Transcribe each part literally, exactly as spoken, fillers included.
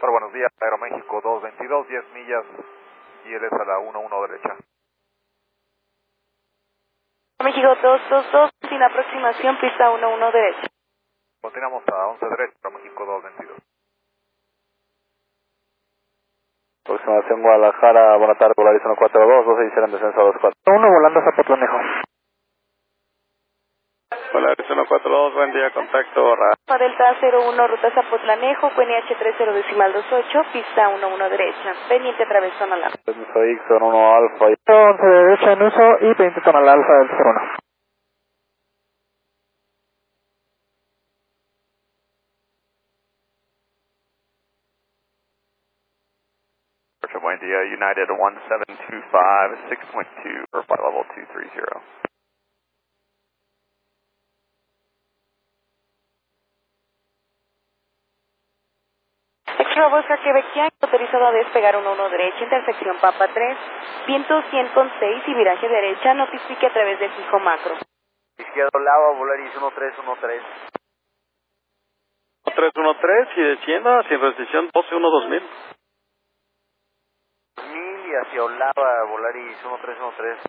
Pero buenos días, Aeroméxico dos veintidós, diez millas, y él es a la uno uno derecha. México dos dos dos, sin aproximación, pista uno uno derecha. Continuamos a once derecha, Aeroméxico dos veintidós. Aproximación Guadalajara, buenas tardes, Volaris uno cuatro dos, doce hicieron descenso a dos cuatro. uno volando a Zapotlanejo. Volaris uno cuatro dos, buen día, contacto. Alfa Delta cero uno, ruta Zapotlanejo, Q N H tres cero decimal veintiocho, pista uno uno derecha, pendiente travesón al alfa. Permiso Ixon uno Alfa, once derecha en uso y pendiente tonal Alfa del cero uno. Buen día, United one seven two five, six point two, or flight level two three zero. Extra Oscar Quebequian, autorizado a despegar uno uno derecha, intersección Papa tres, viento cien con seis y viraje derecha, notifique a través del fijo macro. Izquierdo Lava, Volaris uno tres uno tres. uno tres uno tres y descienda sin restricción doce uno dos mil. mil y hacia Olava, Volaris uno tres uno tres.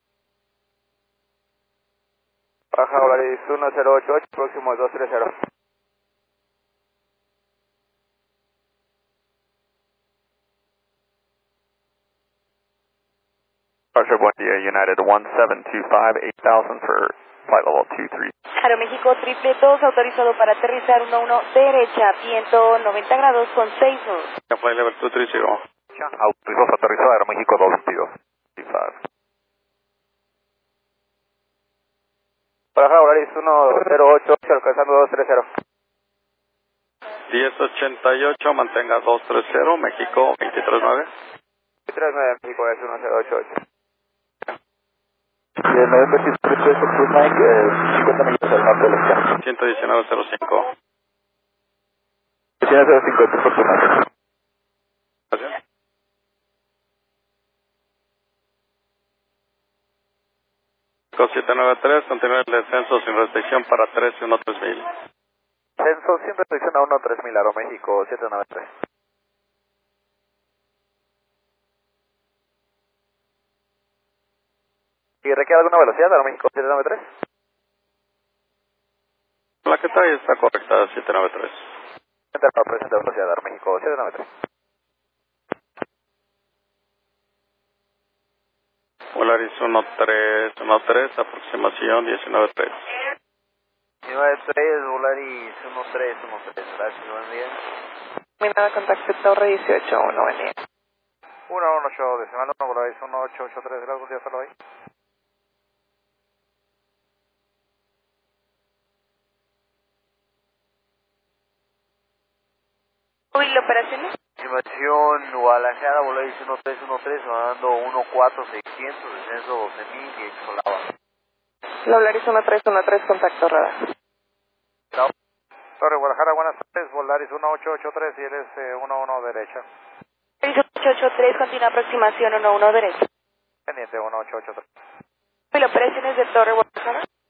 Baja Volaris uno cero ocho ocho, próximo dos tres cero. Roger, buen día, United one seven two five, eight thousand for flight level two three. Aeroméxico triple dos, autorizado para aterrizar uno uno derecha, viento noventa grados con seis nudos. Flight level two three zero. Autorizado aterrizado, Aeroméxico dos veintidós. Baja Volaris uno cero ocho ocho, alcanzando dos tres cero. diez ochenta y ocho, mantenga dos tres cero, México veintitrés nueve. veintitrés nueve, México es uno cero ocho ocho. Y el nueve Pepsi Express Cruise Mike, eh, cincuenta millas al norte del estado. ciento diecinueve cero cinco. ciento diecinueve cero cinco, es por tu mate. Gracias. siete nueve tres, continúa el descenso sin restricción para trece uno tres mil. Descenso sin restricción a uno tres mil, Aeroméxico siete nueve tres. ¿Y requiere alguna velocidad, Aeroméxico siete nueve tres? La que trae está correcta, siete nueve tres. Entra presente velocidad, Aeroméxico siete nueve tres. Volaris uno tres uno tres, aproximación diecinueve tres. diecinueve tres, Volaris uno tres uno tres, gracias, buen día. Mirada contacto Torre dieciocho uno, buen día. uno uno ocho, decimal uno, Volaris uno ocho ocho tres, gracias, buen día, solo ahí. Uy, ¿la operación es? Estimación Guadalajara, Volaris uno tres uno tres, mandando uno cuatro seiscientos, descenso doce mil y hecho Olava. La Volaris uno tres uno tres, contacto radar. Torre Guadalajara, buenas tardes, Volaris uno ocho ocho tres y él es eh, uno uno derecha. Volaris ocho ocho tres, continúa aproximación uno uno derecha. Pendiente uno ocho ocho tres. Uy, ¿la operación es de Torre Guadalajara?